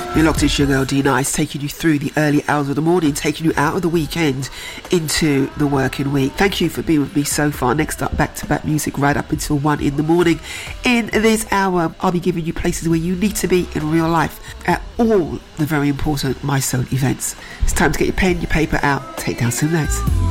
You're locked in, your girl D Nice, taking you through the early hours of the morning, taking you out of the weekend into the working week. Thank you for being with me so far. Next up, back-to-back music right up until 1 in the morning. In this hour, I'll be giving you places where you need to be in real life at all the very important My Soul events. It's time to get your pen, your paper out, take down some notes.